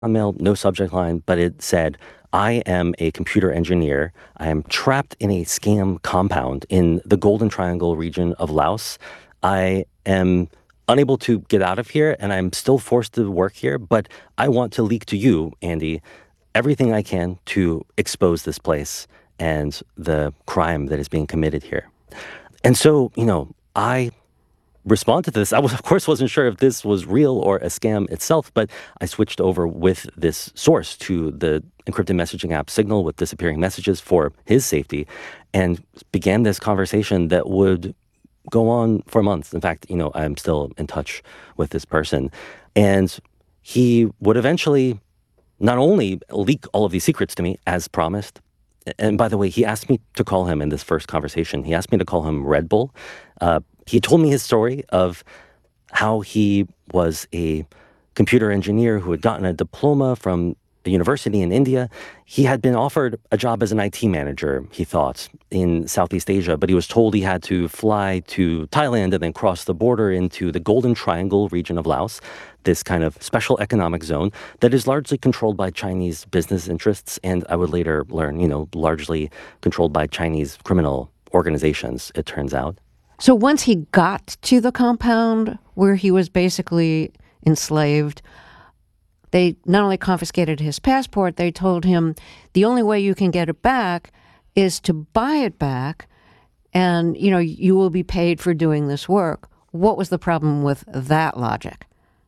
mail, no subject line, but it said, I am a computer engineer. I am trapped in a scam compound in the Golden Triangle region of Laos. I am unable to get out of here and I'm still forced to work here, but I want to leak to you, Andy, everything I can to expose this place and the crime that is being committed here. And so, I responded to this. I was, of course, wasn't sure if this was real or a scam itself, but I switched over with this source to the encrypted messaging app Signal with disappearing messages for his safety and began this conversation that would go on for months. In fact, I'm still in touch with this person. And he would eventually not only leak all of these secrets to me as promised, and by the way, he asked me to call him in this first conversation. He asked me to call him Red Bull. He told me his story of how he was a computer engineer who had gotten a diploma from a university in India. He had been offered a job as an IT manager, he thought, in Southeast Asia, but he was told he had to fly to Thailand and then cross the border into the Golden Triangle region of Laos, this kind of special economic zone that is largely controlled by Chinese business interests, and I would later learn, largely controlled by Chinese criminal organizations, it turns out. So once he got to the compound where he was basically enslaved, they not only confiscated his passport, they told him the only way you can get it back is to buy it back, and you will be paid for doing this work. What was the problem with that logic?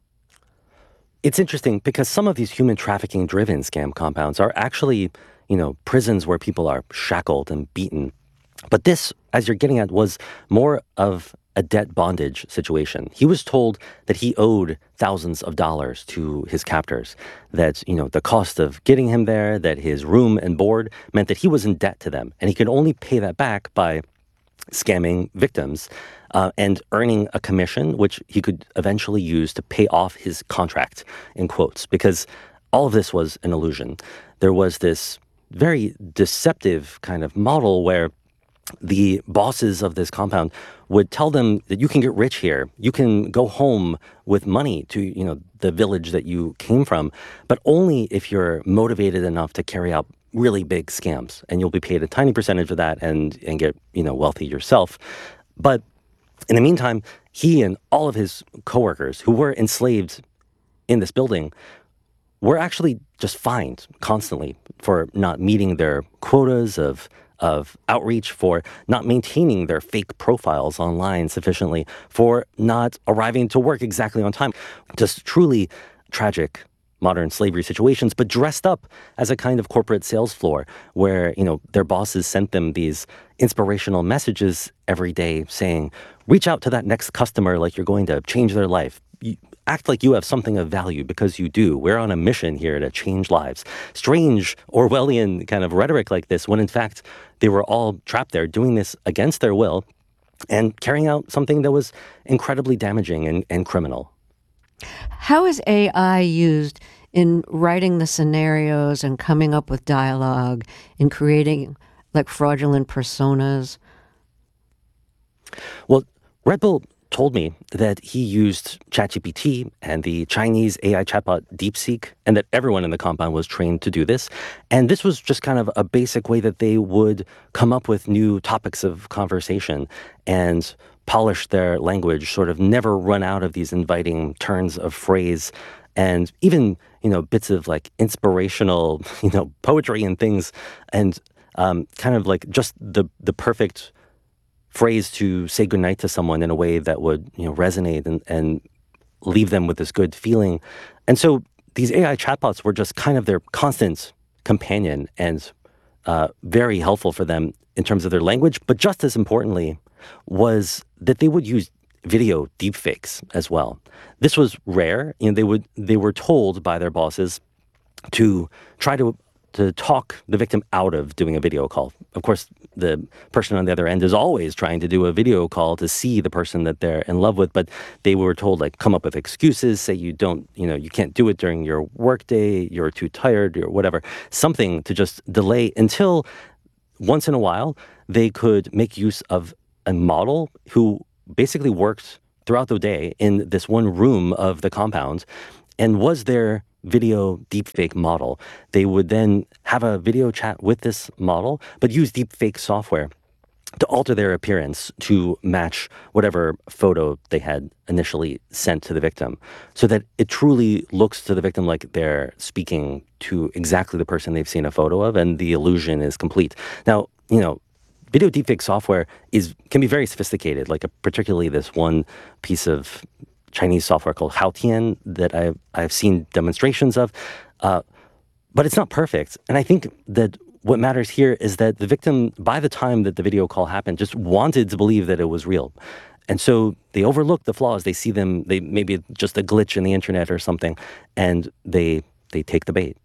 It's interesting because some of these human trafficking driven scam compounds are actually, prisons where people are shackled and beaten. But this, as you're getting at, was more of a debt bondage situation. He was told that he owed thousands of dollars to his captors, that, the cost of getting him there, that his room and board meant that he was in debt to them. And he could only pay that back by scamming victims and earning a commission, which he could eventually use to pay off his contract, in quotes, because all of this was an illusion. There was this very deceptive kind of model where the bosses of this compound would tell them that you can get rich here. You can go home with money to, the village that you came from, but only if you're motivated enough to carry out really big scams, and you'll be paid a tiny percentage of that and get, wealthy yourself. But in the meantime, he and all of his coworkers who were enslaved in this building were actually just fined constantly for not meeting their quotas of outreach, for not maintaining their fake profiles online sufficiently, for not arriving to work exactly on time. Just truly tragic modern slavery situations, but dressed up as a kind of corporate sales floor where, their bosses sent them these inspirational messages every day saying, reach out to that next customer like you're going to change their life. Act like you have something of value, because you do. We're on a mission here to change lives. Strange Orwellian kind of rhetoric like this, when in fact they were all trapped there doing this against their will and carrying out something that was incredibly damaging and criminal. How is AI used in writing the scenarios and coming up with dialogue and creating like fraudulent personas? Well, Red Bull told me that he used ChatGPT and the Chinese AI chatbot DeepSeek, and that everyone in the compound was trained to do this. And this was just kind of a basic way that they would come up with new topics of conversation and polish their language, sort of never run out of these inviting turns of phrase, and even, bits of like inspirational, poetry and things, and kind of like just the perfect phrase to say goodnight to someone in a way that would, resonate and leave them with this good feeling. And so these AI chatbots were just kind of their constant companion and very helpful for them in terms of their language. But just as importantly was that they would use video deepfakes as well. This was rare. They were told by their bosses to try to talk the victim out of doing a video call. Of course, the person on the other end is always trying to do a video call to see the person that they're in love with, but they were told, like, come up with excuses, say you can't do it during your workday, you're too tired, or whatever, something to just delay until once in a while they could make use of a model who basically worked throughout the day in this one room of the compound and was there video deepfake model. They would then have a video chat with this model, but use deepfake software to alter their appearance to match whatever photo they had initially sent to the victim, so that it truly looks to the victim like they're speaking to exactly the person they've seen a photo of, and the illusion is complete. Now, video deepfake software can be very sophisticated, like particularly this one piece of Chinese software called Haotian that I've seen demonstrations of. But it's not perfect. And I think that what matters here is that the victim, by the time that the video call happened, just wanted to believe that it was real. And so they overlook the flaws. They see them, they maybe just a glitch in the internet or something, and they take the bait.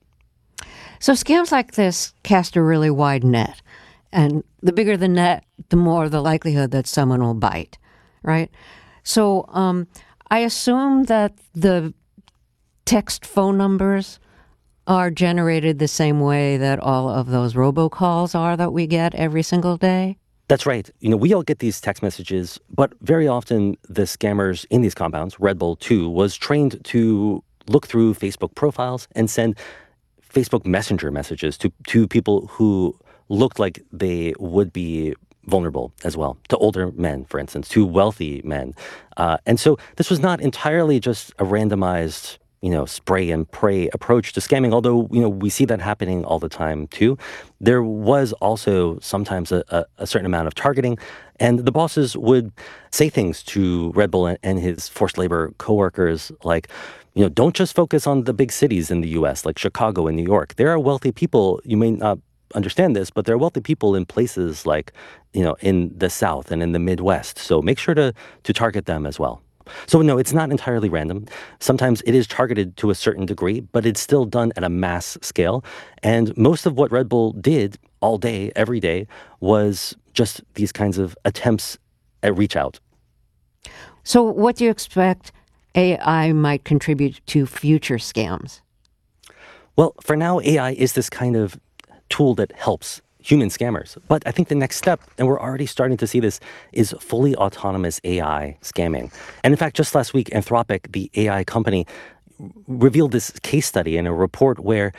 So scams like this cast a really wide net. And the bigger the net, the more the likelihood that someone will bite, right? So I assume that the text phone numbers are generated the same way that all of those robocalls are that we get every single day? That's right. We all get these text messages, but very often the scammers in these compounds, Red Bull too, was trained to look through Facebook profiles and send Facebook Messenger messages to people who looked like they would be vulnerable as well, to older men, for instance, to wealthy men. And so this was not entirely just a randomized spray and pray approach to scamming, although, we see that happening all the time too. There was also sometimes a certain amount of targeting, and the bosses would say things to Red Bull and his forced labor coworkers like, don't just focus on the big cities in the US, like Chicago and New York. There are wealthy people, you may not understand this, but there are wealthy people in places like, in the South and in the Midwest. So make sure to target them as well. So no, it's not entirely random. Sometimes it is targeted to a certain degree, but it's still done at a mass scale. And most of what Red Bull did all day, every day, was just these kinds of attempts at reach out. So what do you expect AI might contribute to future scams? Well, for now, AI is this kind of tool that helps human scammers. But I think the next step, and we're already starting to see this, is fully autonomous AI scamming. And in fact, just last week, Anthropic, the AI company, revealed this case study in a report where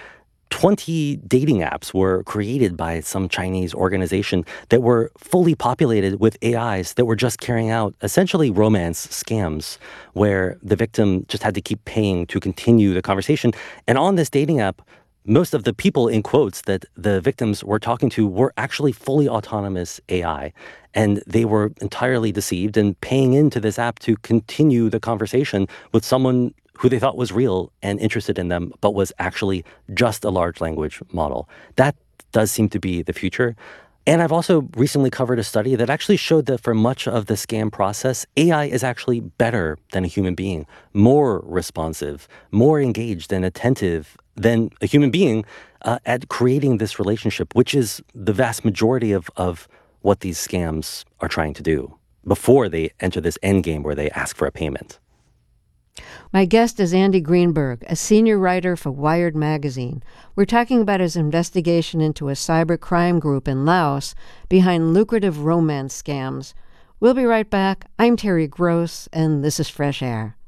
20 dating apps were created by some Chinese organization that were fully populated with AIs that were just carrying out essentially romance scams, where the victim just had to keep paying to continue the conversation. And on this dating app, most of the people, in quotes, that the victims were talking to were actually fully autonomous AI. And they were entirely deceived and paying into this app to continue the conversation with someone who they thought was real and interested in them, but was actually just a large language model. That does seem to be the future. And I've also recently covered a study that actually showed that for much of the scam process, AI is actually better than a human being, more responsive, more engaged and attentive than a human being at creating this relationship, which is the vast majority of what these scams are trying to do before they enter this end game where they ask for a payment. My guest is Andy Greenberg, a senior writer for Wired magazine. We're talking about his investigation into a cybercrime group in Laos behind lucrative romance scams. We'll be right back. I'm Terry Gross, and this is Fresh Air.